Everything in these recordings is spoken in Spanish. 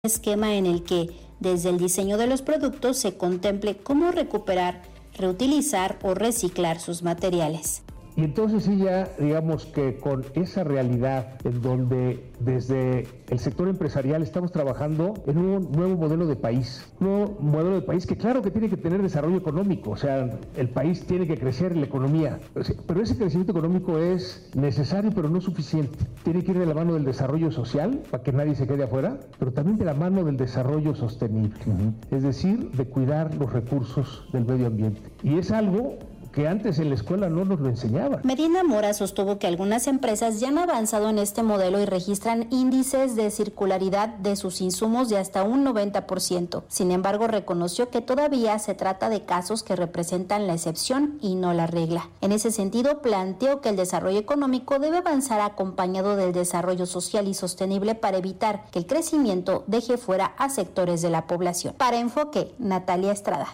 esquema en el que, desde el diseño de los productos, se contemple cómo recuperar, reutilizar o reciclar sus materiales. Y entonces sí, ya digamos que con esa realidad en donde desde el sector empresarial estamos trabajando en un nuevo modelo de país, que claro que tiene que tener desarrollo económico, o sea, el país tiene que crecer, la economía, pero ese crecimiento económico es necesario pero no suficiente, tiene que ir de la mano del desarrollo social para que nadie se quede afuera, pero también de la mano del desarrollo sostenible, es decir, de cuidar los recursos del medio ambiente. Y es algo que antes en la escuela no nos lo enseñaban. Medina Mora sostuvo que algunas empresas ya han avanzado en este modelo y registran índices de circularidad de sus insumos de hasta un 90%. Sin embargo, reconoció que todavía se trata de casos que representan la excepción y no la regla. En ese sentido, planteó que el desarrollo económico debe avanzar acompañado del desarrollo social y sostenible para evitar que el crecimiento deje fuera a sectores de la población. Para Enfoque, Natalia Estrada.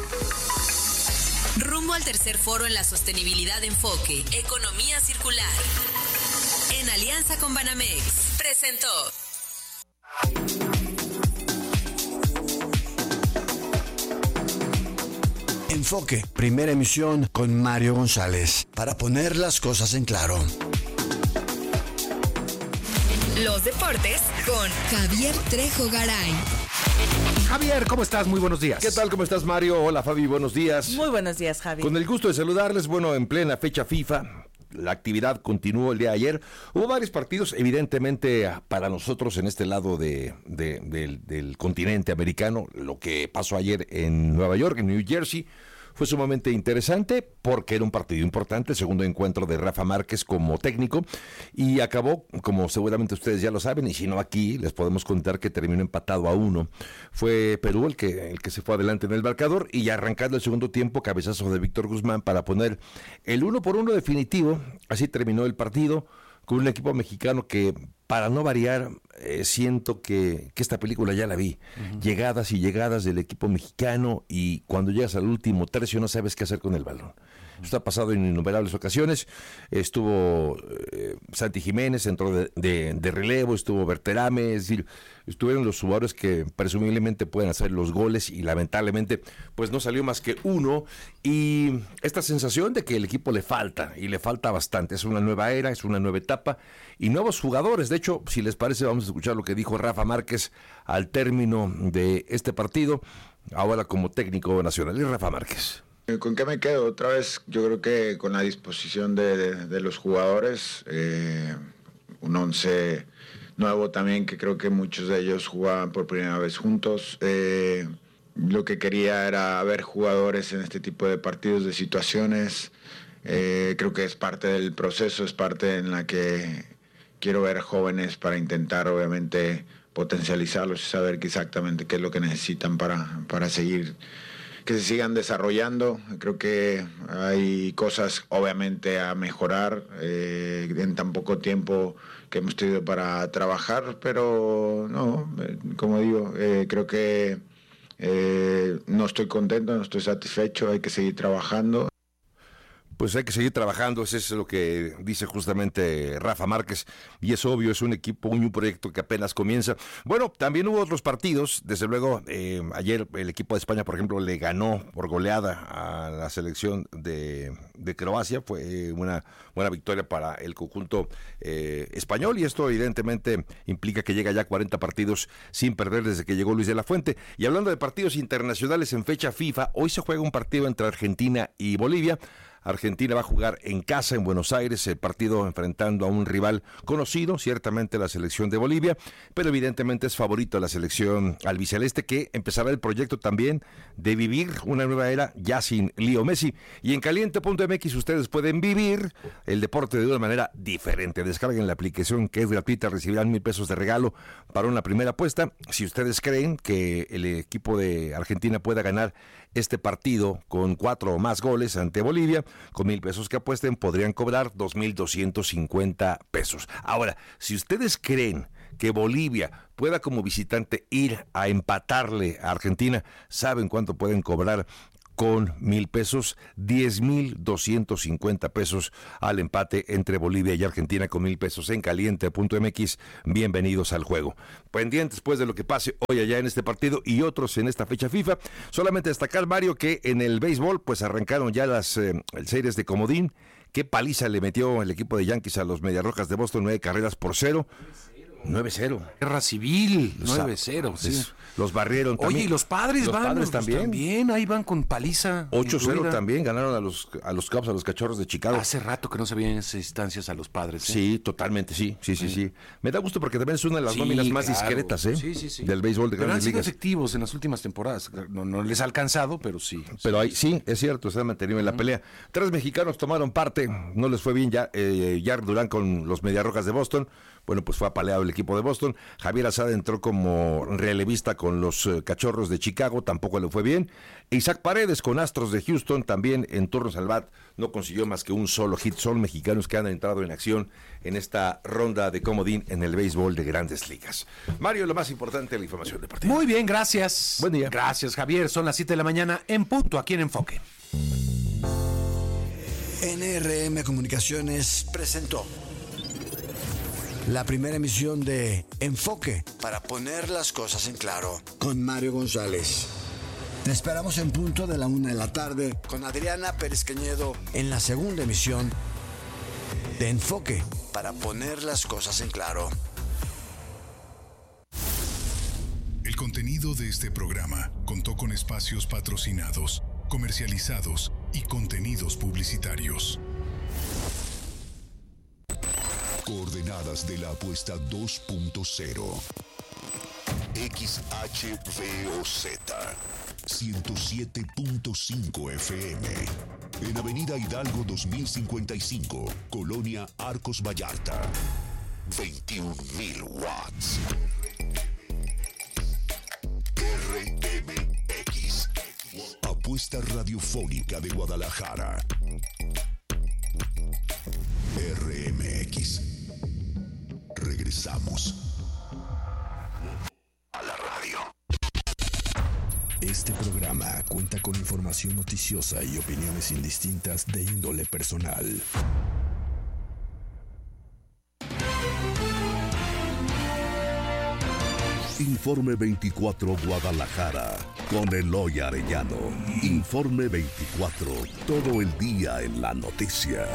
Rumbo al tercer foro en la sostenibilidad Enfoque, Economía Circular. En alianza con Banamex, presentó. Enfoque, primera emisión con Mario González, para poner las cosas en claro. Los deportes con Javier Trejo Garay. Javier, ¿cómo estás? Muy buenos días. ¿Qué tal? ¿Cómo estás, Mario? Hola, Fabi, buenos días. Muy buenos días, Javi. Con el gusto de saludarles, en plena fecha FIFA, la actividad continuó el día de ayer. Hubo varios partidos, evidentemente, para nosotros en este lado del continente americano. Lo que pasó ayer en Nueva York, en New Jersey, fue sumamente interesante porque era un partido importante, el segundo encuentro de Rafa Márquez como técnico, y acabó, como seguramente ustedes ya lo saben, y si no aquí les podemos contar que terminó empatado a 1. Fue Perú el que se fue adelante en el marcador, y ya arrancando el segundo tiempo, cabezazo de Víctor Guzmán para poner el 1-1 definitivo. Así terminó el partido con un equipo mexicano que, para no variar, siento que esta película ya la vi. Llegadas y llegadas del equipo mexicano, y cuando llegas al último tercio no sabes qué hacer con el balón. Esto ha pasado en innumerables ocasiones. Estuvo Santi Jiménez, entró de relevo, estuvo Berterame, es decir, estuvieron los jugadores que presumiblemente pueden hacer los goles, y lamentablemente pues no salió más que uno, y esta sensación de que el equipo le falta bastante. Es una nueva era, es una nueva etapa y nuevos jugadores. De hecho, si les parece, vamos a escuchar lo que dijo Rafa Márquez al término de este partido, ahora como técnico nacional. Y Rafa Márquez: ¿con qué me quedo? Otra vez, yo creo que con la disposición de los jugadores, un 11 nuevo también, que creo que muchos de ellos jugaban por primera vez juntos. Lo que quería era ver jugadores en este tipo de partidos, de situaciones. Creo que es parte del proceso, es parte en la que quiero ver jóvenes para intentar, obviamente, potencializarlos y saber exactamente qué es lo que necesitan para seguir, que se sigan desarrollando. Creo que hay cosas obviamente a mejorar en tan poco tiempo que hemos tenido para trabajar, pero no, como digo, creo que no estoy contento, no estoy satisfecho, hay que seguir trabajando. Pues hay que seguir trabajando, eso es lo que dice justamente Rafa Márquez, y es obvio, es un equipo, un proyecto que apenas comienza. Bueno, también hubo otros partidos, desde luego, ayer el equipo de España, por ejemplo, le ganó por goleada a la selección de Croacia. Fue una buena victoria para el conjunto español, y esto evidentemente implica que llega ya a 40 partidos sin perder desde que llegó Luis de la Fuente. Y hablando de partidos internacionales en fecha FIFA, hoy se juega un partido entre Argentina y Bolivia. Argentina va a jugar en casa en Buenos Aires el partido enfrentando a un rival conocido, ciertamente la selección de Bolivia, pero evidentemente es favorito a la selección albiceleste, que empezará el proyecto también de vivir una nueva era ya sin Leo Messi. Y en caliente.mx ustedes pueden vivir el deporte de una manera diferente. Descarguen la aplicación, que es gratuita, recibirán $1,000 de regalo para una primera apuesta. Si ustedes creen que el equipo de Argentina pueda ganar este partido con 4 o más goles ante Bolivia, con $1,000 que apuesten podrían cobrar $2,250. Ahora, si ustedes creen que Bolivia pueda como visitante ir a empatarle a Argentina, ¿saben cuánto pueden cobrar? con 1,000 pesos, 10,250 pesos al empate entre Bolivia y Argentina con 1,000 pesos en caliente.mx. Bienvenidos al juego. Pendientes pues de lo que pase hoy allá en este partido y otros en esta fecha FIFA. Solamente destacar, Mario, que en el béisbol pues arrancaron ya las series de comodín. Qué paliza le metió el equipo de Yankees a los Mediarrojas de Boston, 9-0. 9-0. Guerra civil, 9-0. Sí. Los barrieron también. Oye, y los Padres también. Ahí van con paliza. 8-0 incluida. también, ganaron a los Cubs, a los Cachorros de Chicago. Hace rato que no se veían en esas instancias a los Padres. Sí, totalmente, sí. Me da gusto porque también es una de las nóminas más discretas, del béisbol de pero grandes han sido ligas. efectivos en las últimas temporadas. No les ha alcanzado, pero sí. Pero ahí sí, es cierto, se han mantenido en la pelea. 3 mexicanos tomaron parte, no les fue bien ya. Jarred Durán con los Mediarrojas de Boston. Bueno, pues fue apaleado el equipo de Boston. Javier Azada entró como relevista con los Cachorros de Chicago, tampoco le fue bien. Isaac Paredes con Astros de Houston, también en turnos al bat, no consiguió más que un solo hit. Son mexicanos que han entrado en acción en esta ronda de comodín en el béisbol de grandes ligas. Mario, lo más importante de la información deportiva. Muy bien, gracias. Buen día. Gracias, Javier. Son las 7 de la mañana en punto aquí en Enfoque. NRM Comunicaciones presentó la primera emisión de Enfoque, para poner las cosas en claro, con Mario González. Te esperamos en punto de la 1:00 p.m. con Adriana Pérez Cañedo en la segunda emisión de Enfoque, para poner las cosas en claro. El contenido de este programa contó con espacios patrocinados, comercializados y contenidos publicitarios. Coordenadas de la apuesta 2.0. XHVOZ 107.5 FM. En Avenida Hidalgo 2055, Colonia Arcos Vallarta. 21,000 watts. RMX. Apuesta radiofónica de Guadalajara. RMX. Regresamos a la radio. Este programa cuenta con información noticiosa y opiniones indistintas de índole personal. Informe 24 Guadalajara, con Eloy Arellano. Informe 24, todo el día en la noticia.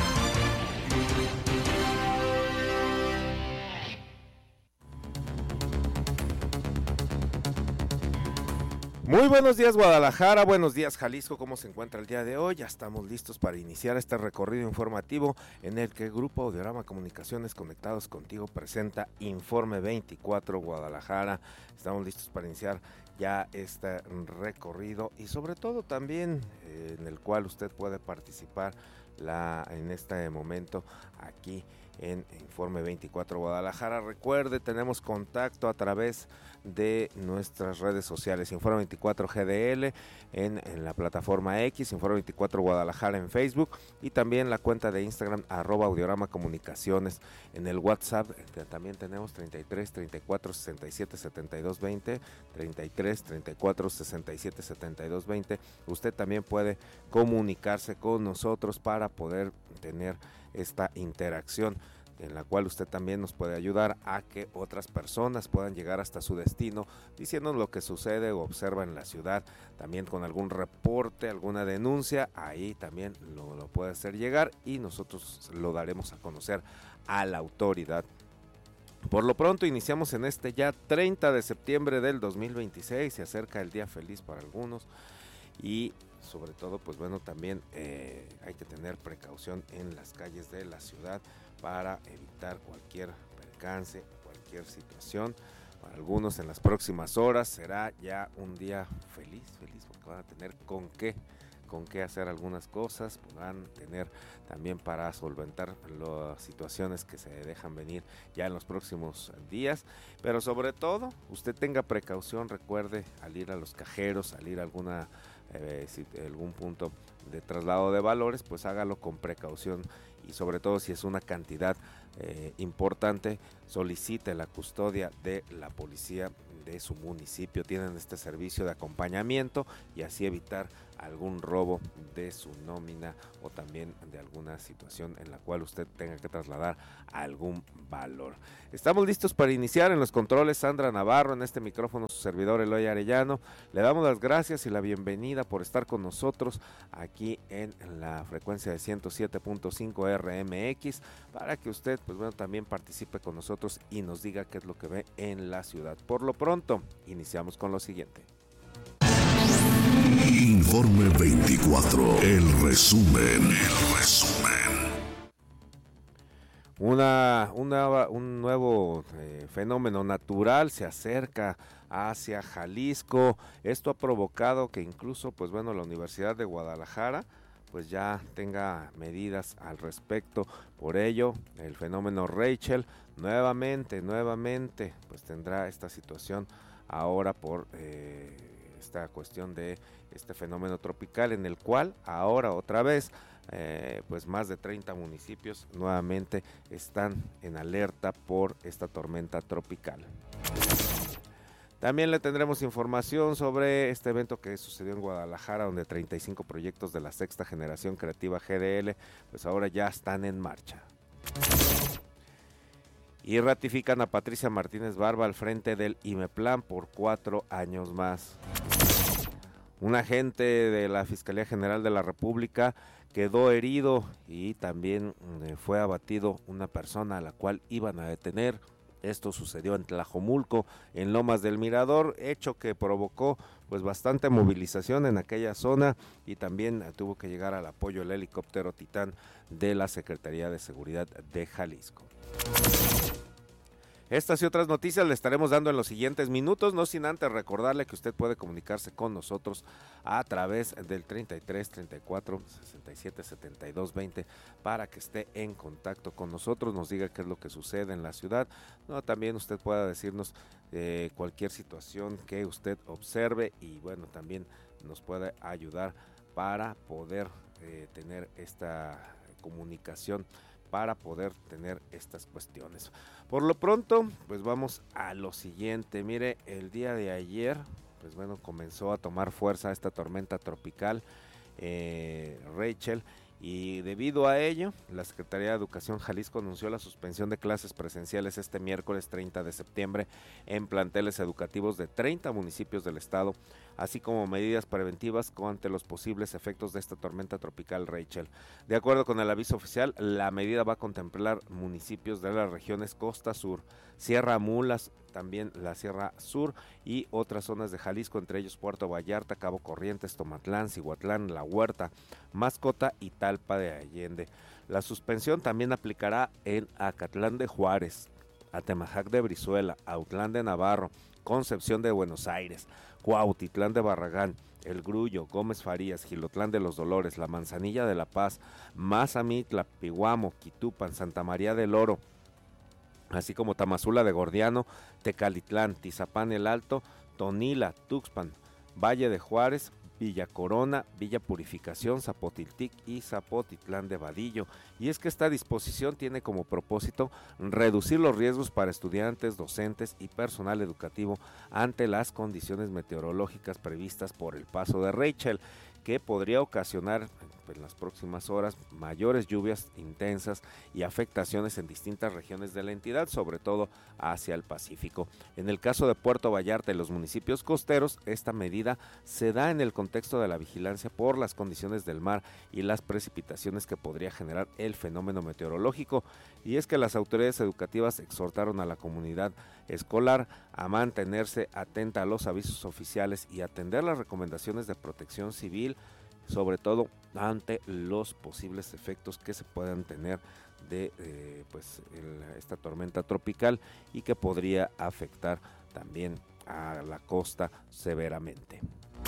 Muy buenos días Guadalajara, buenos días Jalisco, ¿cómo se encuentra el día de hoy? Ya estamos listos para iniciar este recorrido informativo en el que el Grupo Audiorama Comunicaciones Conectados Contigo presenta Informe 24 Guadalajara. Estamos listos para iniciar ya este recorrido y sobre todo también en el cual usted puede participar en este momento aquí en Informe 24 Guadalajara. Recuerde, tenemos contacto a través de nuestras redes sociales, Informe 24 GDL en la plataforma X, Informe 24 Guadalajara en Facebook y también la cuenta de Instagram @Audiorama Comunicaciones. En el WhatsApp que también tenemos 33 34 67 72 20, 33 34 67 72 20. Usted también puede comunicarse con nosotros para poder tener esta interacción, en la cual usted también nos puede ayudar a que otras personas puedan llegar hasta su destino, diciéndonos lo que sucede o observa en la ciudad, también con algún reporte, alguna denuncia, ahí también lo puede hacer llegar y nosotros lo daremos a conocer a la autoridad. Por lo pronto iniciamos en este ya 30 de septiembre del 2026, se acerca el día feliz para algunos y sobre todo pues bueno también hay que tener precaución en las calles de la ciudad para evitar cualquier percance, cualquier situación. Para algunos en las próximas horas será ya un día feliz porque van a tener con qué hacer algunas cosas, podrán tener también para solventar las situaciones que se dejan venir ya en los próximos días, pero sobre todo usted tenga precaución, recuerde al ir a los cajeros, al ir a algún punto de traslado de valores, pues hágalo con precaución y sobre todo si es una cantidad importante, solicite la custodia de la policía de su municipio. Tienen este servicio de acompañamiento y así evitar algún robo de su nómina o también de alguna situación en la cual usted tenga que trasladar algún valor. Estamos listos para iniciar. En los controles Sandra Navarro, en este micrófono su servidor Eloy Arellano. Le damos las gracias y la bienvenida por estar con nosotros aquí en la frecuencia de 107.5 RMX para que usted pues bueno también participe con nosotros y nos diga qué es lo que ve en la ciudad. Por lo pronto, iniciamos con lo siguiente. Informe 24, el resumen. Un nuevo fenómeno natural se acerca hacia Jalisco. Esto ha provocado que incluso, pues bueno, la Universidad de Guadalajara pues ya tenga medidas al respecto. Por ello, el fenómeno Rachel nuevamente, pues tendrá esta situación ahora por esta cuestión de este fenómeno tropical, en el cual ahora otra vez pues más de 30 municipios nuevamente están en alerta por esta tormenta tropical. También le tendremos información sobre este evento que sucedió en Guadalajara, donde 35 proyectos de la sexta generación creativa GDL pues ahora ya están en marcha. Y ratifican a Patricia Martínez Barba al frente del IMEPLAN por 4 años más. Un agente de la Fiscalía General de la República quedó herido y también fue abatido una persona a la cual iban a detener. Esto sucedió en Tlajomulco, en Lomas del Mirador, hecho que provocó pues bastante movilización en aquella zona y también tuvo que llegar al apoyo el helicóptero Titán de la Secretaría de Seguridad de Jalisco. Estas y otras noticias le estaremos dando en los siguientes minutos, no sin antes recordarle que usted puede comunicarse con nosotros a través del 33 34 67 72 20 para que esté en contacto con nosotros, nos diga qué es lo que sucede en la ciudad. No, también usted pueda decirnos cualquier situación que usted observe y bueno, también nos puede ayudar para poder tener esta comunicación, para poder tener estas cuestiones. Por lo pronto, pues vamos a lo siguiente. Mire, el día de ayer, pues bueno, comenzó a tomar fuerza esta tormenta tropical Rachel, y debido a ello, la Secretaría de Educación Jalisco anunció la suspensión de clases presenciales este miércoles 30 de septiembre en planteles educativos de 30 municipios del estado, así como medidas preventivas ante los posibles efectos de esta tormenta tropical Rachel. De acuerdo con el aviso oficial, la medida va a contemplar municipios de las regiones Costa Sur, Sierra Mulas, también la Sierra Sur y otras zonas de Jalisco, entre ellos Puerto Vallarta, Cabo Corrientes, Tomatlán, Cihuatlán, La Huerta, Mascota y Talpa de Allende. La suspensión también aplicará en Acatlán de Juárez, Atemajac de Brizuela, Autlán de Navarro, Concepción de Buenos Aires, Cuautitlán de Barragán, El Grullo, Gómez Farías, Gilotlán de los Dolores, La Manzanilla de La Paz, Mazamitla, Pihuamo, Quitupan, Santa María del Oro, así como Tamazula de Gordiano, Tecalitlán, Tizapán el Alto, Tonila, Tuxpan, Valle de Juárez, Villa Corona, Villa Purificación, Zapotiltic y Zapotitlán de Vadillo. Y es que esta disposición tiene como propósito reducir los riesgos para estudiantes, docentes y personal educativo ante las condiciones meteorológicas previstas por el paso de Rachel, que podría ocasionar en las próximas horas mayores lluvias intensas y afectaciones en distintas regiones de la entidad, sobre todo hacia el Pacífico. En el caso de Puerto Vallarta y los municipios costeros, esta medida se da en el contexto de la vigilancia por las condiciones del mar y las precipitaciones que podría generar el fenómeno meteorológico. Y es que las autoridades educativas exhortaron a la comunidad escolar a mantenerse atenta a los avisos oficiales y atender las recomendaciones de protección civil, sobre todo ante los posibles efectos que se puedan tener de esta tormenta tropical y que podría afectar también a la costa severamente.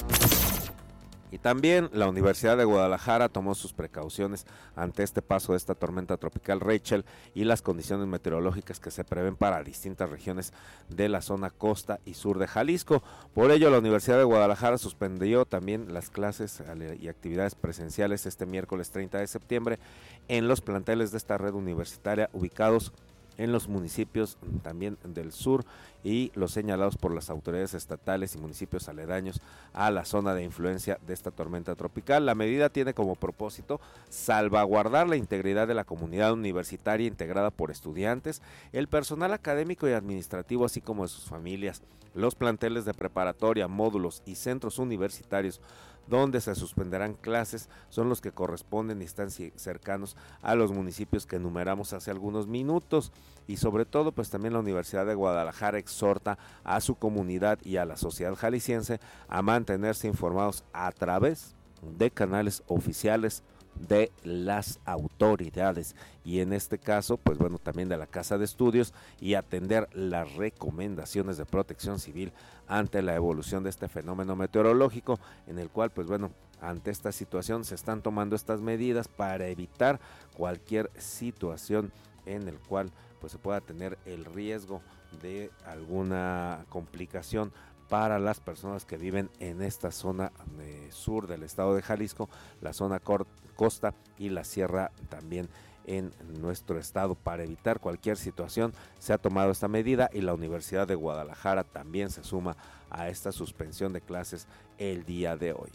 Y también la Universidad de Guadalajara tomó sus precauciones ante este paso de esta tormenta tropical Rachel y las condiciones meteorológicas que se prevén para distintas regiones de la zona costa y sur de Jalisco. Por ello, la Universidad de Guadalajara suspendió también las clases y actividades presenciales este miércoles 30 de septiembre en los planteles de esta red universitaria ubicados en los municipios también del sur y los señalados por las autoridades estatales y municipios aledaños a la zona de influencia de esta tormenta tropical. La medida tiene como propósito salvaguardar la integridad de la comunidad universitaria integrada por estudiantes, el personal académico y administrativo, así como de sus familias, los planteles de preparatoria, módulos y centros universitarios donde se suspenderán clases son los que corresponden y están cercanos a los municipios que enumeramos hace algunos minutos. Y sobre todo, pues también la Universidad de Guadalajara exhorta a su comunidad y a la sociedad jalisciense a mantenerse informados a través de canales oficiales de las autoridades y en este caso pues bueno también de la Casa de Estudios y atender las recomendaciones de Protección Civil ante la evolución de este fenómeno meteorológico, en el cual pues bueno ante esta situación se están tomando estas medidas para evitar cualquier situación en el cual pues se pueda tener el riesgo de alguna complicación para las personas que viven en esta zona sur del estado de Jalisco, la zona costa y la sierra también en nuestro estado. Para evitar cualquier situación se ha tomado esta medida y la Universidad de Guadalajara también se suma a esta suspensión de clases el día de hoy.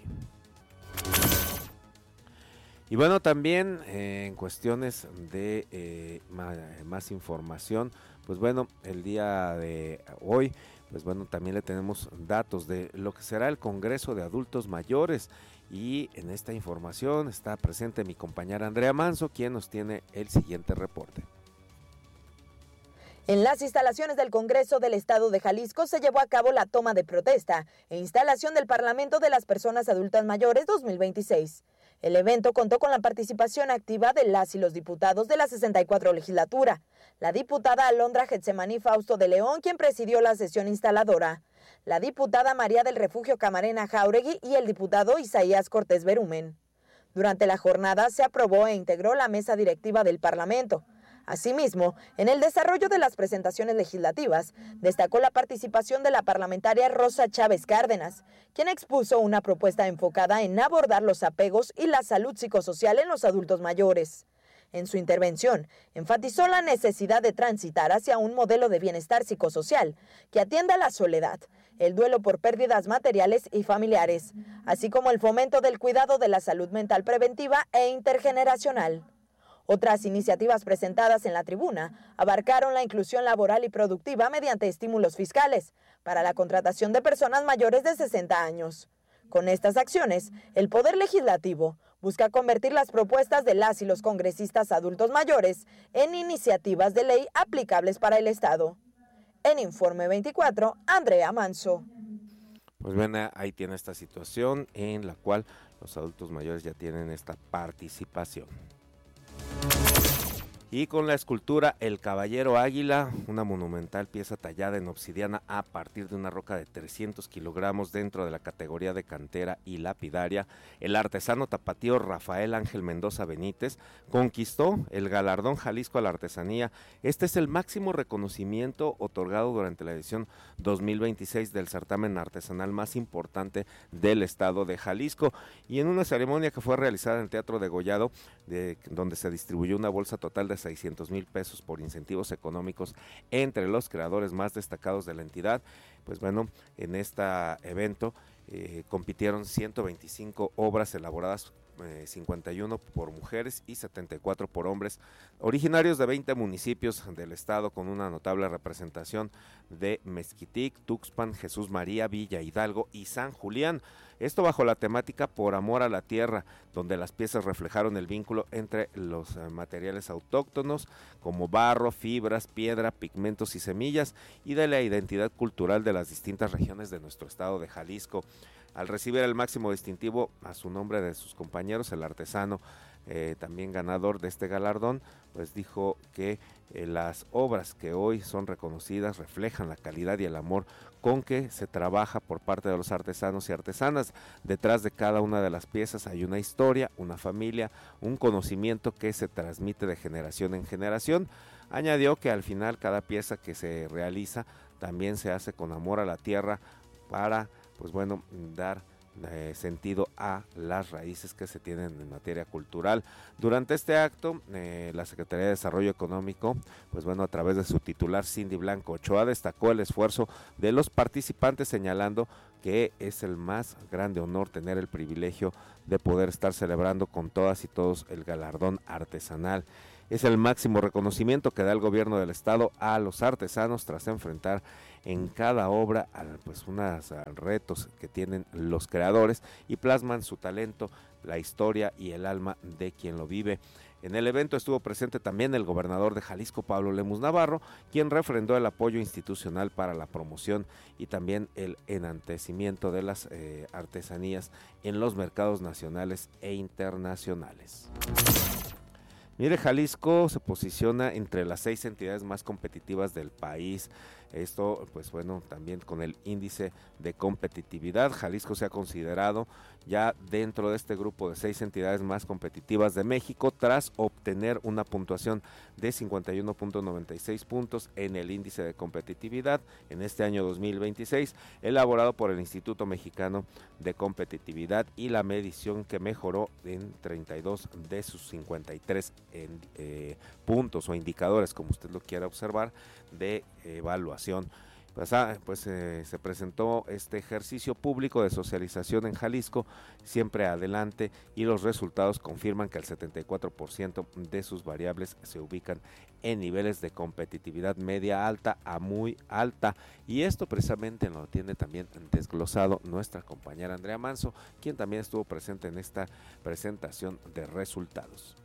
Y bueno, también en cuestiones de más información, pues bueno, el día de hoy pues bueno, también le tenemos datos de lo que será el Congreso de Adultos Mayores y en esta información está presente mi compañera Andrea Manso, quien nos tiene el siguiente reporte. En las instalaciones del Congreso del Estado de Jalisco se llevó a cabo la toma de protesta e instalación del Parlamento de las Personas Adultas Mayores 2026. El evento contó con la participación activa de las y los diputados de la 64 legislatura, la diputada Alondra Getsemaní Fausto de León, quien presidió la sesión instaladora, la diputada María del Refugio Camarena Jáuregui y el diputado Isaías Cortés Berumen. Durante la jornada se aprobó e integró la mesa directiva del Parlamento. Asimismo, en el desarrollo de las presentaciones legislativas, destacó la participación de la parlamentaria Rosa Chávez Cárdenas, quien expuso una propuesta enfocada en abordar los apegos y la salud psicosocial en los adultos mayores. En su intervención, enfatizó la necesidad de transitar hacia un modelo de bienestar psicosocial que atienda la soledad, el duelo por pérdidas materiales y familiares, así como el fomento del cuidado de la salud mental preventiva e intergeneracional. Otras iniciativas presentadas en la tribuna abarcaron la inclusión laboral y productiva mediante estímulos fiscales para la contratación de personas mayores de 60 años. Con estas acciones, el Poder Legislativo busca convertir las propuestas de las y los congresistas adultos mayores en iniciativas de ley aplicables para el Estado. En Informe 24, Andrea Manso. Pues bien, ahí tiene esta situación en la cual los adultos mayores ya tienen esta participación. Y con la escultura El Caballero Águila, una monumental pieza tallada en obsidiana a partir de una roca de 300 kilogramos dentro de la categoría de cantera y lapidaria, el artesano tapatío Rafael Ángel Mendoza Benítez conquistó el galardón Jalisco a la Artesanía. Este es el máximo reconocimiento otorgado durante la edición 2026 del certamen artesanal más importante del estado de Jalisco. Y en una ceremonia que fue realizada en el Teatro Degollado, donde se distribuyó una bolsa total de 600,000 pesos por incentivos económicos entre los creadores más destacados de la entidad. Pues bueno, en este evento compitieron 125 obras elaboradas, 51 por mujeres y 74 por hombres, originarios de 20 municipios del estado, con una notable representación de Mezquitic, Tuxpan, Jesús María, Villa Hidalgo y San Julián. Esto bajo la temática Por Amor a la Tierra, donde las piezas reflejaron el vínculo entre los materiales autóctonos como barro, fibras, piedra, pigmentos y semillas, y de la identidad cultural de las distintas regiones de nuestro estado de Jalisco. Al recibir el máximo distintivo a su nombre de sus compañeros, el artesano, también ganador de este galardón, pues dijo que las obras que hoy son reconocidas reflejan la calidad y el amor con que se trabaja por parte de los artesanos y artesanas. Detrás de cada una de las piezas hay una historia, una familia, un conocimiento que se transmite de generación en generación. Añadió que al final cada pieza que se realiza también se hace con amor a la tierra para, pues bueno, dar sentido a las raíces que se tienen en materia cultural. Durante este acto, la Secretaría de Desarrollo Económico, pues bueno, a través de su titular Cindy Blanco Ochoa, destacó el esfuerzo de los participantes, señalando que es el más grande honor tener el privilegio de poder estar celebrando con todas y todos el galardón artesanal. Es el máximo reconocimiento que da el gobierno del estado a los artesanos tras enfrentar en cada obra pues unos retos que tienen los creadores y plasman su talento, la historia y el alma de quien lo vive. En el evento estuvo presente también el gobernador de Jalisco, Pablo Lemus Navarro, quien refrendó el apoyo institucional para la promoción y también el enaltecimiento de las artesanías en los mercados nacionales e internacionales. Mire, Jalisco se posiciona entre las 6 entidades más competitivas del país. Esto, pues bueno, también con el índice de competitividad. Jalisco se ha considerado ya dentro de este grupo de 6 entidades más competitivas de México, tras obtener una puntuación de 51.96 puntos en el índice de competitividad en este año 2026, elaborado por el Instituto Mexicano de Competitividad, y la medición que mejoró en 32 de sus 53 puntos o indicadores, como usted lo quiera observar, de evaluación. Se presentó este ejercicio público de socialización en Jalisco, siempre adelante, y los resultados confirman que el 74% de sus variables se ubican en niveles de competitividad media alta a muy alta, y esto precisamente lo tiene también desglosado nuestra compañera Andrea Manso, quien también estuvo presente en esta presentación de resultados.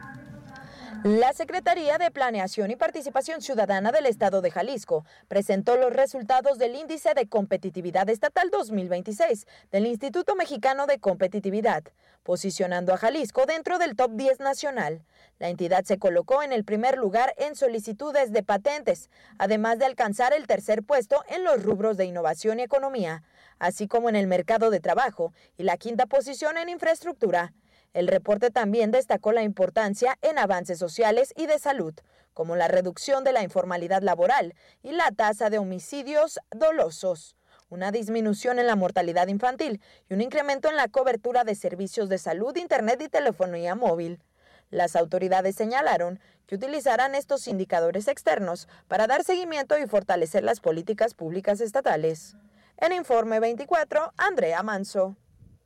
La Secretaría de Planeación y Participación Ciudadana del Estado de Jalisco presentó los resultados del Índice de Competitividad Estatal 2026 del Instituto Mexicano de Competitividad, posicionando a Jalisco dentro del top 10 nacional. La entidad se colocó en el primer lugar en solicitudes de patentes, además de alcanzar el tercer puesto en los rubros de innovación y economía, así como en el mercado de trabajo, y la quinta posición en infraestructura. El reporte también destacó la importancia en avances sociales y de salud, como la reducción de la informalidad laboral y la tasa de homicidios dolosos, una disminución en la mortalidad infantil y un incremento en la cobertura de servicios de salud, internet y telefonía móvil. Las autoridades señalaron que utilizarán estos indicadores externos para dar seguimiento y fortalecer las políticas públicas estatales. En Informe 24, Andrea Manso.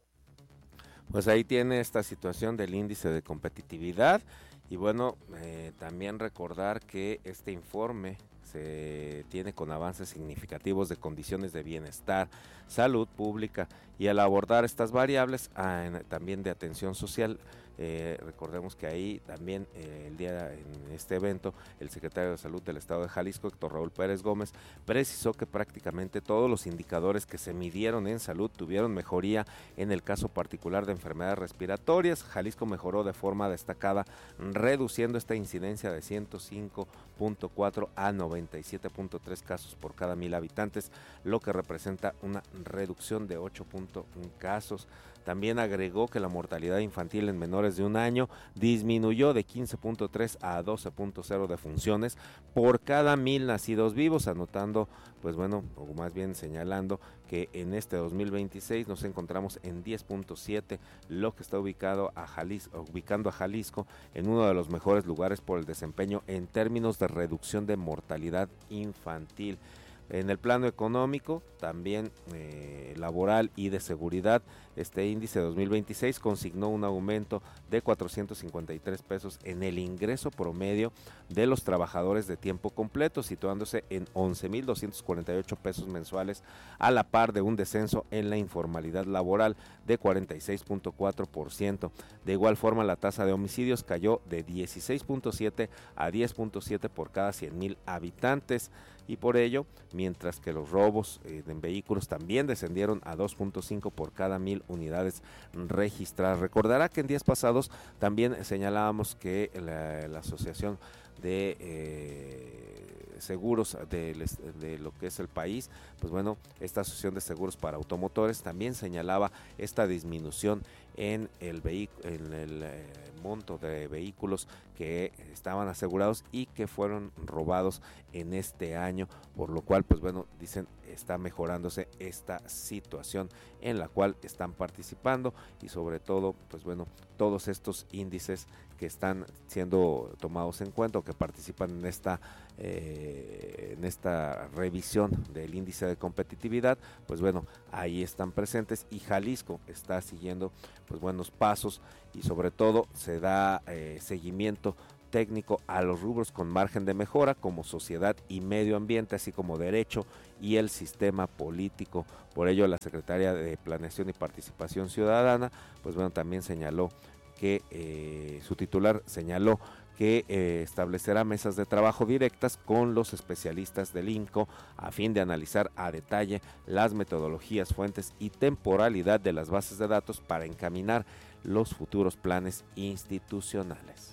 Pues ahí tiene esta situación del índice de competitividad, y bueno, también recordar que este informe se tiene con avances significativos de condiciones de bienestar, salud pública, y al abordar estas variables también de atención social. Recordemos que ahí también el día en este evento el secretario de Salud del Estado de Jalisco, Héctor Raúl Pérez Gómez, precisó que prácticamente todos los indicadores que se midieron en salud tuvieron mejoría. En el caso particular de enfermedades respiratorias, Jalisco mejoró de forma destacada, reduciendo esta incidencia de 105.4 a 97.3 casos por cada 1,000 habitantes, lo que representa una reducción de 8.1 casos. También agregó que la mortalidad infantil en menores de 1 año disminuyó de 15.3 a 12.0 defunciones por cada 1,000 nacidos vivos, anotando, pues bueno, o más bien señalando que en este 2026 nos encontramos en 10.7, lo que está ubicando a Jalisco en uno de los mejores lugares por el desempeño en términos de reducción de mortalidad infantil. En el plano económico, también laboral y de seguridad, este índice 2026 consignó un aumento de 453 pesos en el ingreso promedio de los trabajadores de tiempo completo, situándose en 11,248 pesos mensuales, a la par de un descenso en la informalidad laboral de 46.4%. De igual forma, la tasa de homicidios cayó de 16.7 a 10.7 por cada 100,000 habitantes. Y por ello, mientras que los robos en vehículos también descendieron a 2.5 por cada 1,000 unidades registradas. Recordará que en días pasados también señalábamos que la Asociación de Seguros de lo que es el país, pues bueno, esta Asociación de Seguros para Automotores también señalaba esta disminución en el monto de vehículos que estaban asegurados y que fueron robados en este año, por lo cual pues bueno, dicen está mejorándose esta situación en la cual están participando y sobre todo pues bueno, todos estos índices que están siendo tomados en cuenta o que participan en esta revisión del índice de competitividad, pues bueno, ahí están presentes y Jalisco está siguiendo pues buenos pasos y sobre todo se da seguimiento técnico a los rubros con margen de mejora como sociedad y medio ambiente, así como derecho y el sistema político. Por ello la Secretaría de Planeación y Participación Ciudadana, pues bueno, también señaló que su titular señaló que establecerá mesas de trabajo directas con los especialistas del INCO a fin de analizar a detalle las metodologías, fuentes y temporalidad de las bases de datos para encaminar los futuros planes institucionales.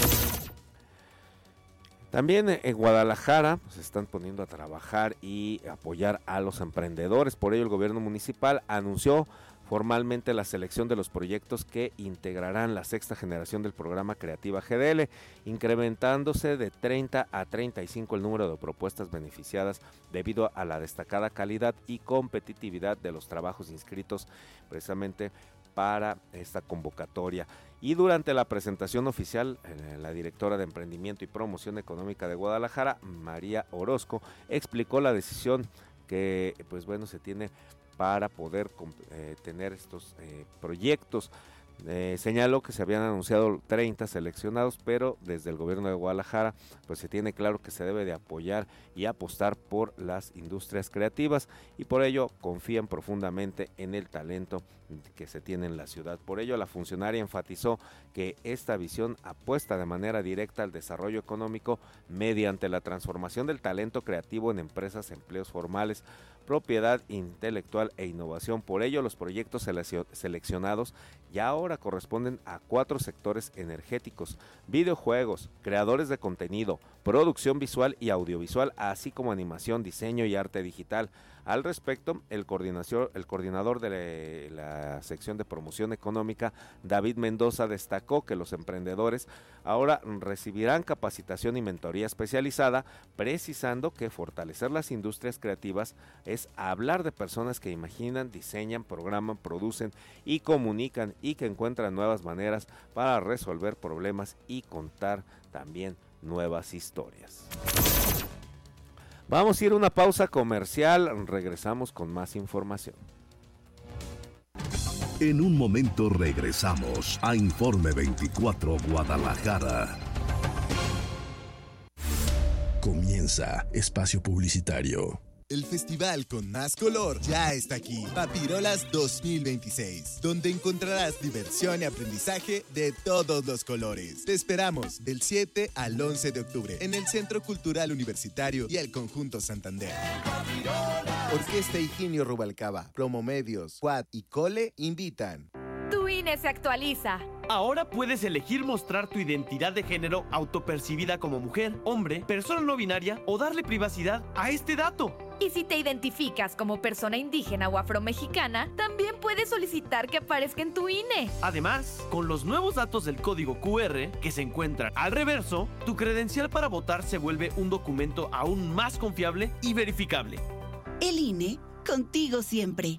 También en Guadalajara se están poniendo a trabajar y apoyar a los emprendedores. Por ello el gobierno municipal anunció formalmente la selección de los proyectos que integrarán la sexta generación del programa Creativa GDL, incrementándose de 30 a 35 el número de propuestas beneficiadas debido a la destacada calidad y competitividad de los trabajos inscritos precisamente para esta convocatoria. Y durante la presentación oficial, la directora de Emprendimiento y Promoción Económica de Guadalajara, María Orozco, explicó la decisión que pues bueno se tiene para poder tener estos proyectos. Señaló que se habían anunciado 30 seleccionados, pero desde el gobierno de Guadalajara pues se tiene claro que se debe de apoyar y apostar por las industrias creativas y por ello confían profundamente en el talento que se tiene en la ciudad. Por ello la funcionaria enfatizó que esta visión apuesta de manera directa al desarrollo económico mediante la transformación del talento creativo en empresas, empleos formales, propiedad intelectual e innovación. Por ello los proyectos seleccionados ya ahora corresponden a 4 sectores energéticos: videojuegos, creadores de contenido, producción visual y audiovisual, así como animación, diseño y arte digital. Al respecto, el coordinador de la sección de promoción económica, David Mendoza, destacó que los emprendedores ahora recibirán capacitación y mentoría especializada, precisando que fortalecer las industrias creativas es hablar de personas que imaginan, diseñan, programan, producen y comunican y que encuentran nuevas maneras para resolver problemas y contar también nuevas historias. Vamos a ir a una pausa comercial, regresamos con más información. En un momento regresamos a Informe 24 Guadalajara. Comienza Espacio Publicitario. El festival con más color ya está aquí, Papirolas 2026, donde encontrarás diversión y aprendizaje de todos los colores. Te esperamos del 7 al 11 de octubre en el Centro Cultural Universitario y el Conjunto Santander. Orquesta Higinio Rubalcaba, Promomedios, Quad y Cole invitan. Tu INE se actualiza. Ahora puedes elegir mostrar tu identidad de género autopercibida como mujer, hombre, persona no binaria o darle privacidad a este dato. Y si te identificas como persona indígena o afromexicana, también puedes solicitar que aparezca en tu INE. Además, con los nuevos datos del código QR que se encuentran al reverso, tu credencial para votar se vuelve un documento aún más confiable y verificable. El INE, contigo siempre.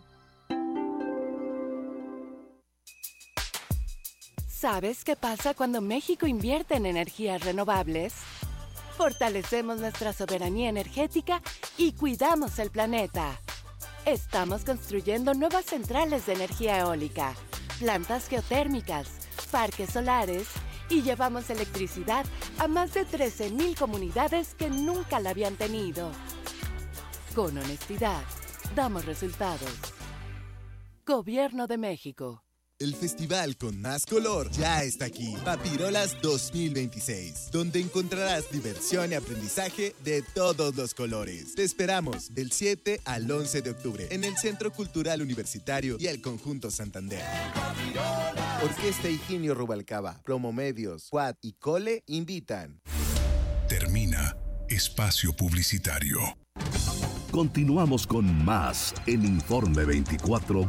¿Sabes qué pasa cuando México invierte en energías renovables? Fortalecemos nuestra soberanía energética y cuidamos el planeta. Estamos construyendo nuevas centrales de energía eólica, plantas geotérmicas, parques solares y llevamos electricidad a más de 13,000 comunidades que nunca la habían tenido. Con honestidad, damos resultados. Gobierno de México. El festival con más color ya está aquí, Papirolas 2026, donde encontrarás diversión y aprendizaje de todos los colores. Te esperamos del 7 al 11 de octubre en el Centro Cultural Universitario y el Conjunto Santander. Orquesta Higinio Rubalcaba, Promomedios, Quad y Cole invitan. Termina Espacio Publicitario. Continuamos con más en Informe 24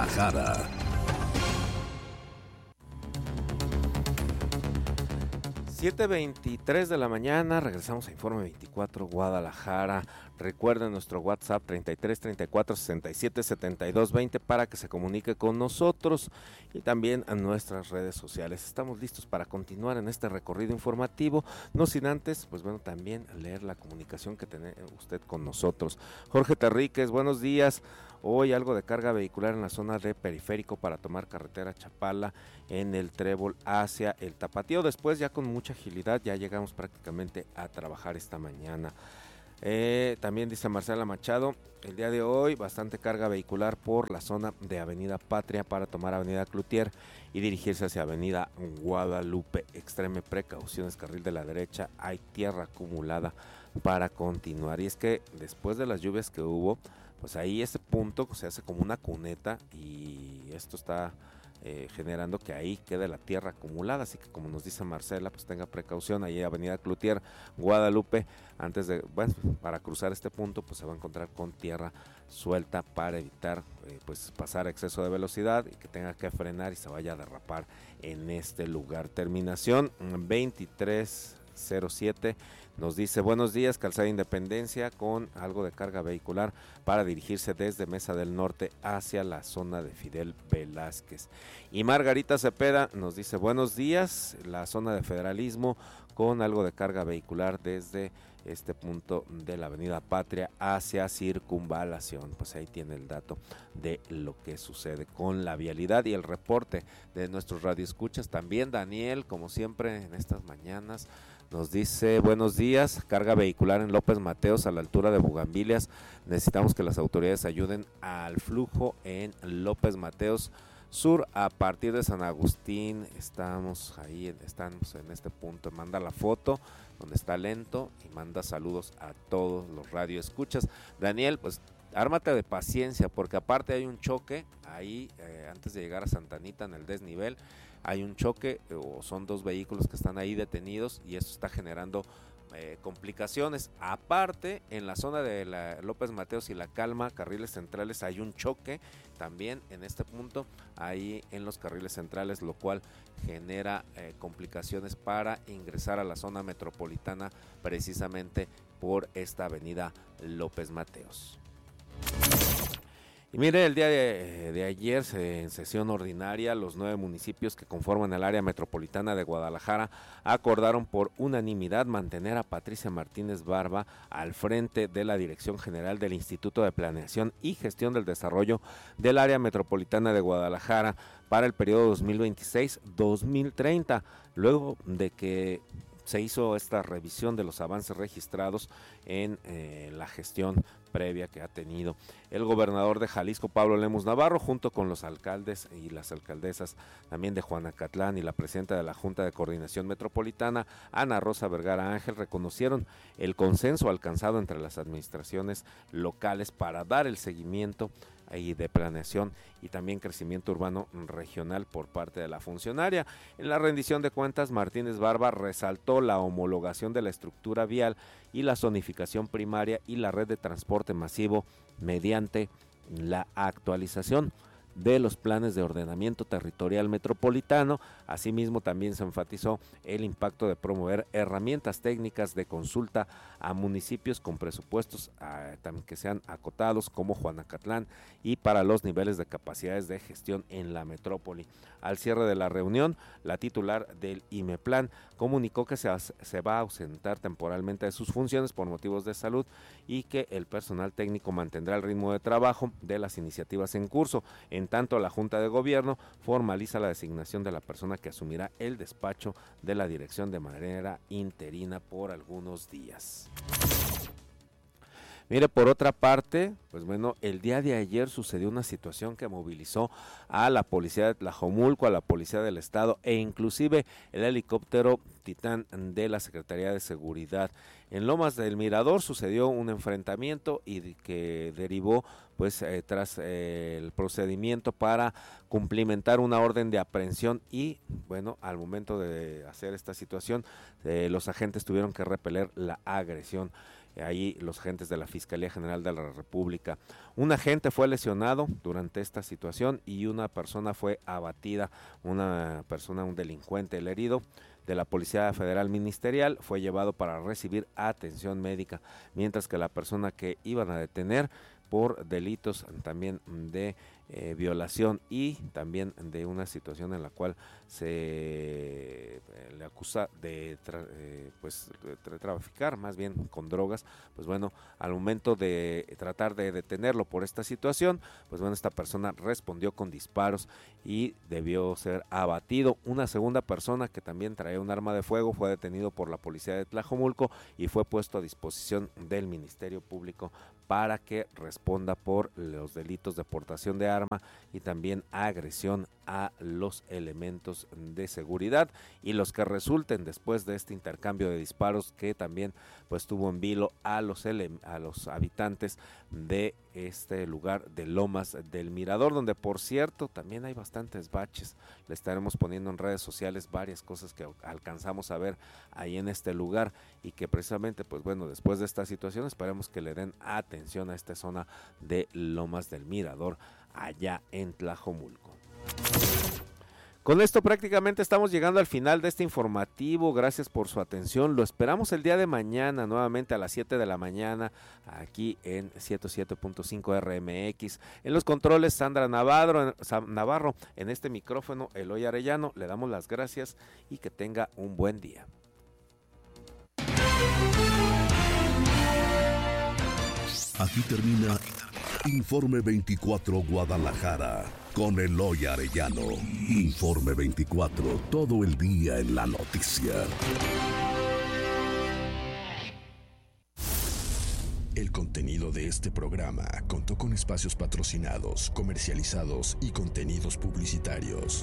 Guadalajara. 7:23 de la mañana, regresamos a Informe 24 Guadalajara. Recuerden nuestro WhatsApp 33 34 67 72 20 para que se comunique con nosotros y también a nuestras redes sociales. Estamos listos para continuar en este recorrido informativo, no sin antes, pues bueno, también leer la comunicación que tiene usted con nosotros. Jorge Terríquez, buenos días. Hoy algo de carga vehicular en la zona de Periférico para tomar carretera Chapala en el Trébol hacia el Tapatío. Después ya con mucha agilidad ya llegamos prácticamente a trabajar esta mañana. También dice Marcela Machado, el día de hoy bastante carga vehicular por la zona de Avenida Patria para tomar Avenida Cloutier y dirigirse hacia Avenida Guadalupe. Extreme precauciones, carril de la derecha, hay tierra acumulada para continuar. Y es que después de las lluvias que hubo, pues ahí ese punto se hace como una cuneta y esto está generando que ahí quede la tierra acumulada, así que como nos dice Marcela, pues tenga precaución, ahí Avenida Cloutier, Guadalupe, antes de, bueno, para cruzar este punto, pues se va a encontrar con tierra suelta para evitar pues pasar exceso de velocidad y que tenga que frenar y se vaya a derrapar en este lugar. Terminación 2307 nos dice, buenos días, Calzada Independencia con algo de carga vehicular para dirigirse desde Mesa del Norte hacia la zona de Fidel Velázquez. Y Margarita Cepeda nos dice, buenos días, la zona de Federalismo con algo de carga vehicular desde este punto de la Avenida Patria hacia Circunvalación. Pues ahí tiene el dato de lo que sucede con la vialidad y el reporte de nuestros radioescuchas. También Daniel, como siempre en estas mañanas, nos dice, buenos días, carga vehicular en López Mateos a la altura de Bugambilias. Necesitamos que las autoridades ayuden al flujo en López Mateos Sur a partir de San Agustín. Estamos en este punto. Manda la foto donde está lento y manda saludos a todos los radioescuchas. Daniel, pues ármate de paciencia porque aparte hay un choque ahí antes de llegar a Santa Anita en el desnivel. Hay un choque o son dos vehículos que están ahí detenidos y eso está generando complicaciones. Aparte, en la zona de la López Mateos y La Calma, carriles centrales, hay un choque también en este punto, ahí en los carriles centrales, lo cual genera complicaciones para ingresar a la zona metropolitana precisamente por esta avenida López Mateos. Y mire, el día de ayer, en sesión ordinaria, los 9 municipios que conforman el área metropolitana de Guadalajara acordaron por unanimidad mantener a Patricia Martínez Barba al frente de la Dirección General del Instituto de Planeación y Gestión del Desarrollo del área metropolitana de Guadalajara para el periodo 2026-2030, luego de que se hizo esta revisión de los avances registrados en la gestión previa que ha tenido el gobernador de Jalisco, Pablo Lemus Navarro, junto con los alcaldes y las alcaldesas también de Juanacatlán y la presidenta de la Junta de Coordinación Metropolitana, Ana Rosa Vergara Ángel, reconocieron el consenso alcanzado entre las administraciones locales para dar el seguimiento y de planeación y también crecimiento urbano regional por parte de la funcionaria. En la rendición de cuentas, Martínez Barba resaltó la homologación de la estructura vial y la zonificación primaria y la red de transporte masivo mediante la actualización de los planes de ordenamiento territorial metropolitano. Asimismo, también se enfatizó el impacto de promover herramientas técnicas de consulta a municipios con presupuestos también que sean acotados como Juanacatlán y para los niveles de capacidades de gestión en la metrópoli. Al cierre de la reunión, la titular del IMEPLAN comunicó que se va a ausentar temporalmente de sus funciones por motivos de salud y que el personal técnico mantendrá el ritmo de trabajo de las iniciativas en curso. En tanto, la Junta de Gobierno formaliza la designación de la persona que asumirá el despacho de la dirección de manera interina por algunos días. Mire, por otra parte, pues bueno, el día de ayer sucedió una situación que movilizó a la policía de Tlajomulco, a la policía del estado e inclusive el helicóptero Titán de la Secretaría de Seguridad. En Lomas del Mirador sucedió un enfrentamiento y que derivó pues tras el procedimiento para cumplimentar una orden de aprehensión y bueno, al momento de hacer esta situación los agentes tuvieron que repeler la agresión. ahí los agentes de la Fiscalía General de la República. Un agente fue lesionado durante esta situación y una persona fue abatida, un delincuente, el herido de la Policía Federal Ministerial, fue llevado para recibir atención médica, mientras que la persona que iban a detener por delitos también de violación y también de una situación en la cual se le acusa de traficar más bien con drogas, pues bueno, al momento de tratar de detenerlo por esta situación, pues bueno, esta persona respondió con disparos y debió ser abatido. Una segunda persona que también traía un arma de fuego fue detenido por la policía de Tlajomulco y fue puesto a disposición del Ministerio Público para que responda por los delitos de portación de arma y también agresión a los elementos de seguridad, y los que resulten después de este intercambio de disparos que también pues tuvo en vilo a los habitantes de este lugar de Lomas del Mirador, donde por cierto también hay bastantes baches. Le estaremos poniendo en redes sociales varias cosas que alcanzamos a ver ahí en este lugar y que precisamente pues bueno, después de esta situación esperemos que le den atención a esta zona de Lomas del Mirador allá en Tlajomulco. Con esto prácticamente estamos llegando al final de este informativo. Gracias por su atención. Lo esperamos el día de mañana nuevamente a las 7 de la mañana aquí en 107.5 RMX. En los controles Sandra Navarro, en este micrófono Eloy Arellano. Le damos las gracias y que tenga un buen día. Aquí termina Informe 24 Guadalajara con Eloy Arellano. Informe 24, todo el día en la noticia. El contenido de este programa contó con espacios patrocinados, comercializados y contenidos publicitarios.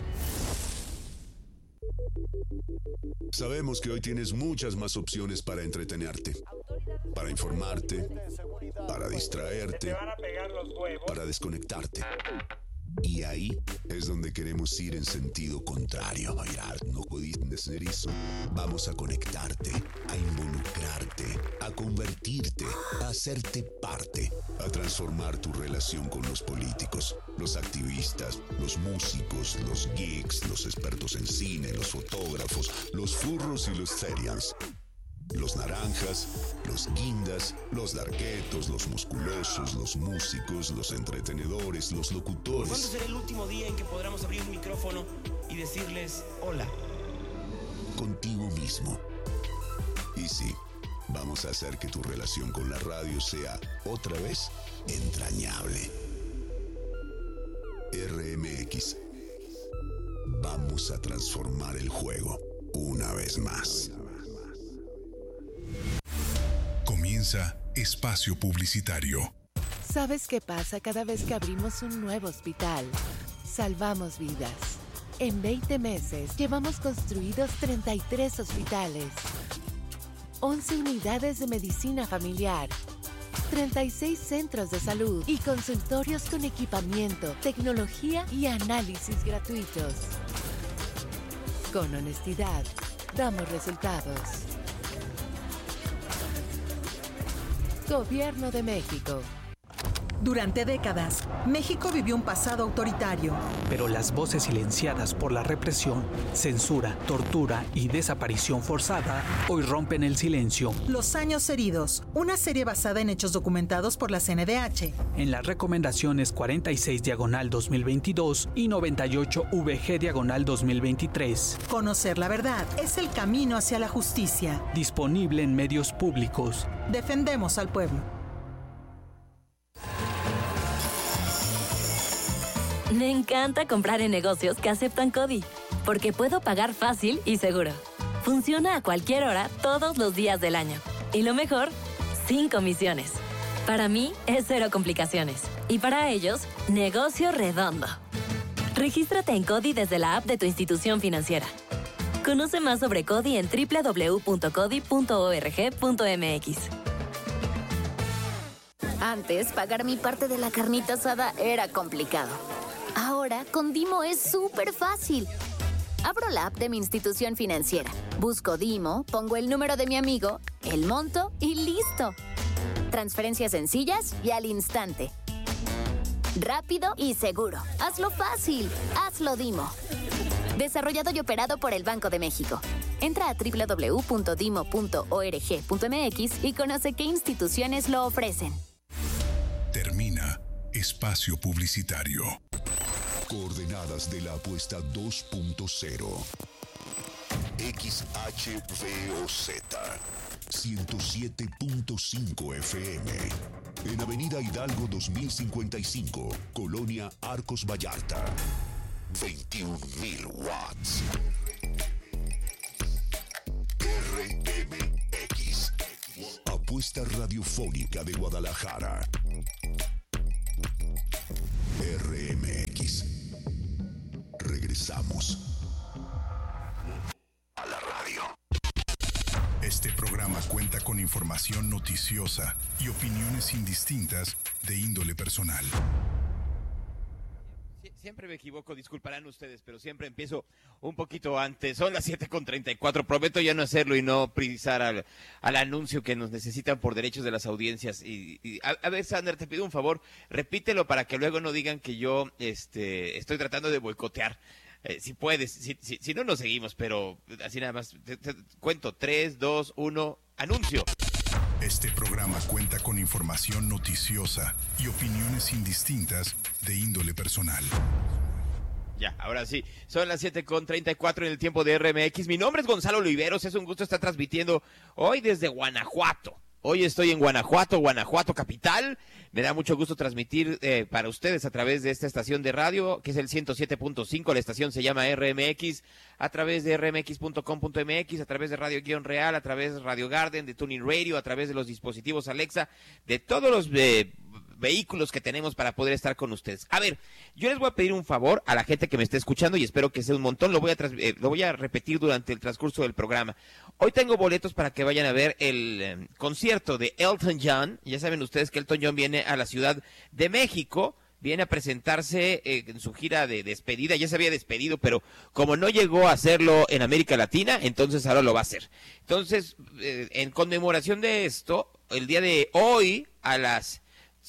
Sabemos que hoy tienes muchas más opciones para entretenerte, para informarte, para distraerte, para desconectarte. Y ahí es donde queremos ir en sentido contrario. No pudiste hacer eso. Vamos a conectarte, a involucrarte, a convertirte, a hacerte parte, a transformar tu relación con los políticos, los activistas, los músicos, los geeks, los expertos en cine, los fotógrafos, los furros y los serials. Los naranjas, los guindas, los darquetos, los musculosos, los músicos, los entretenedores, los locutores. ¿Cuándo será el último día en que podamos abrir un micrófono y decirles hola? Contigo mismo. Y sí, vamos a hacer que tu relación con la radio sea, otra vez, entrañable. RMX. Vamos a transformar el juego una vez más. Comienza Espacio Publicitario. ¿Sabes qué pasa cada vez que abrimos un nuevo hospital? Salvamos vidas. En 20 meses llevamos construidos 33 hospitales, 11 unidades de medicina familiar, 36 centros de salud y consultorios con equipamiento, tecnología y análisis gratuitos. Con honestidad, damos resultados. Gobierno de México. Durante décadas, México vivió un pasado autoritario. Pero las voces silenciadas por la represión, censura, tortura y desaparición forzada hoy rompen el silencio. Los años heridos, una serie basada en hechos documentados por la CNDH. En las recomendaciones 46/2022 y 98/VG/2023. Conocer la verdad es el camino hacia la justicia. Disponible en medios públicos. Defendemos al pueblo. Me encanta comprar en negocios que aceptan CODI, porque puedo pagar fácil y seguro. Funciona a cualquier hora, todos los días del año. Y lo mejor, sin comisiones. Para mí, es cero complicaciones. Y para ellos, negocio redondo. Regístrate en CODI desde la app de tu institución financiera. Conoce más sobre CODI en www.codi.org.mx. Antes, pagar mi parte de la carnita asada era complicado. Ahora, con Dimo es súper fácil. Abro la app de mi institución financiera, busco Dimo, pongo el número de mi amigo, el monto y ¡listo! Transferencias sencillas y al instante. Rápido y seguro. Hazlo fácil. Hazlo Dimo. Desarrollado y operado por el Banco de México. Entra a www.dimo.org.mx y conoce qué instituciones lo ofrecen. Termina Espacio Publicitario. Coordenadas de la apuesta 2.0. XHVOZ 107.5 FM. En Avenida Hidalgo 2055, Colonia Arcos Vallarta. 21.000 watts. RMX. Apuesta radiofónica de Guadalajara. RMX. Regresamos a la radio. Este programa cuenta con información noticiosa y opiniones indistintas de índole personal. Siempre me equivoco, disculparán ustedes, pero siempre empiezo un poquito antes. Son las 7:34, prometo ya no hacerlo y no precisar al anuncio que nos necesitan por derechos de las audiencias. A ver, Sander, te pido un favor, repítelo para que luego no digan que yo estoy tratando de boicotear. Si puedes, si no nos seguimos, pero así nada más, te cuento, 3, 2, 1, anuncio. Este programa cuenta con información noticiosa y opiniones indistintas de índole personal. Ya, ahora sí, son las 7:34 en el tiempo de RMX. Mi nombre es Gonzalo Oliveros, es un gusto estar transmitiendo hoy desde Guanajuato. Hoy estoy en Guanajuato capital. Me da mucho gusto transmitir para ustedes a través de esta estación de radio, que es el 107.5. La estación se llama RMX, a través de rmx.com.mx, a través de Radio Guión Real, a través de Radio Garden, de Tuning Radio, a través de los dispositivos Alexa, de todos los vehículos que tenemos para poder estar con ustedes. A ver, yo les voy a pedir un favor a la gente que me esté escuchando y espero que sea un montón, lo voy a repetir durante el transcurso del programa. Hoy tengo boletos para que vayan a ver el concierto de Elton John. Ya saben ustedes que Elton John viene a la Ciudad de México, viene a presentarse en su gira de despedida. Ya se había despedido, pero como no llegó a hacerlo en América Latina, entonces ahora lo va a hacer. Entonces, en conmemoración de esto, el día de hoy a las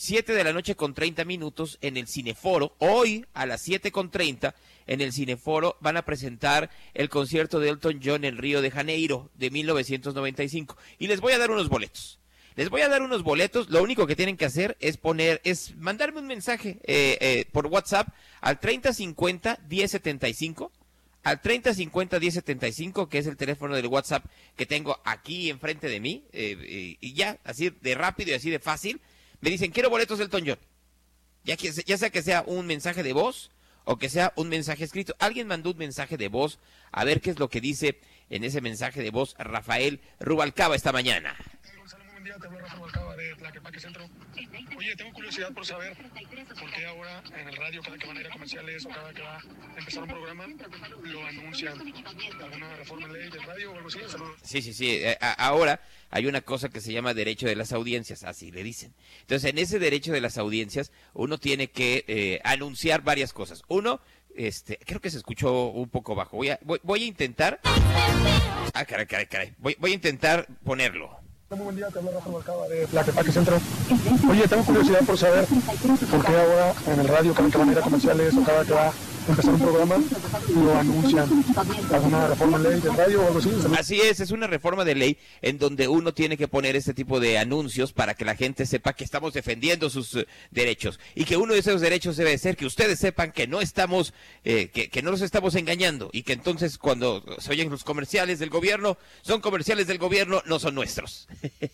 7:30 en el Cineforo, hoy a las 7:30 en el Cineforo van a presentar el concierto de Elton John en Río de Janeiro de 1995 y les voy a dar unos boletos. Lo único que tienen que hacer es mandarme un mensaje por WhatsApp al 3050-1075, al 3050-1075, que es el teléfono del WhatsApp que tengo aquí enfrente de mí, y ya, así de rápido y así de fácil. Me dicen, quiero boletos del Elton John. Ya sea que sea un mensaje de voz o que sea un mensaje escrito. Alguien mandó un mensaje de voz. A ver qué es lo que dice en ese mensaje de voz Rafael Rubalcaba esta mañana. Gonzalo, muy buen día. Te hablo Rafael Rubalcaba de Tlaquepaque Centro. Oye, tengo curiosidad por saber por qué ahora en el radio, cada que van a ir a comerciales o cada que va a empezar un programa, lo anuncian. ¿Alguna reforma en ley del radio o algo así? Sí. Ahora hay una cosa que se llama derecho de las audiencias, así le dicen. Entonces, en ese derecho de las audiencias, uno tiene que anunciar varias cosas. Uno, creo que se escuchó un poco bajo. Voy a intentar. Caray. Voy a intentar ponerlo. Muy buen día, te hablo Rafael Rubalcaba de Tlaquepaque Centro. Oye, tengo curiosidad por saber por qué ahora en el radio, cada que van a ir a comerciales o cada que va a empezar un programa, lo anuncian. ¿Alguna reforma en ley del radio o algo así? Así es una reforma de ley en donde uno tiene que poner este tipo de anuncios para que la gente sepa que estamos defendiendo sus derechos y que uno de esos derechos debe ser que ustedes sepan que no estamos, que no los estamos engañando y que entonces cuando se oyen los comerciales del gobierno, son comerciales del gobierno, no son nuestros.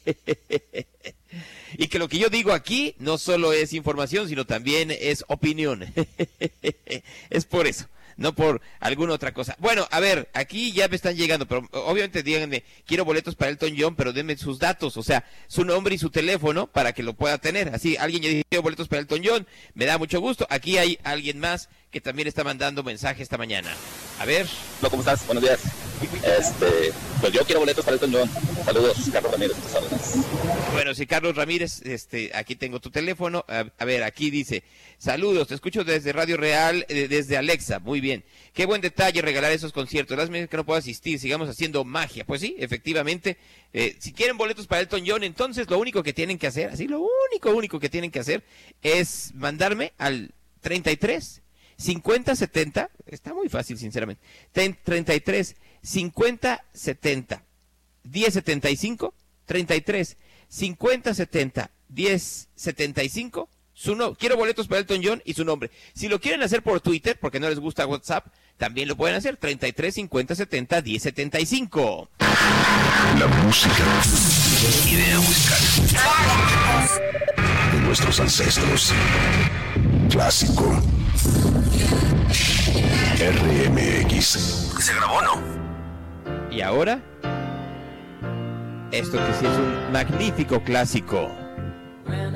Y que lo que yo digo aquí no solo es información, sino también es opinión. Es por eso, no por alguna otra cosa. Bueno, a ver, aquí ya me están llegando, pero obviamente díganme, quiero boletos para Elton John, pero denme sus datos, o sea, su nombre y su teléfono para que lo pueda tener. Así, alguien ya dice, quiero boletos para Elton John, me da mucho gusto. Aquí hay alguien más que también está mandando mensaje esta mañana. A ver. ¿Cómo estás? Buenos días. Pues yo quiero boletos para Elton John. Saludos, Carlos Ramírez. Bueno, sí, Carlos Ramírez, aquí tengo tu teléfono. A ver, aquí dice, saludos, te escucho desde Radio Real, desde Alexa. Muy bien. Qué buen detalle regalar esos conciertos. Lástima que no puedo asistir, sigamos haciendo magia. Pues sí, efectivamente. Si quieren boletos para Elton John, entonces lo único que tienen que hacer, así lo único que tienen que hacer es mandarme al 33 50 70, está muy fácil sinceramente, 33 50 70 10 75, 33 50 70 10 75, quiero boletos para Elton John y su nombre. Si lo quieren hacer por Twitter, porque no les gusta WhatsApp, también lo pueden hacer, 33 50 70 10 75. La música, idea musical de nuestros ancestros. Clásico. RMX. ¿Se grabó o no? Y ahora, esto que sí es un magnífico clásico.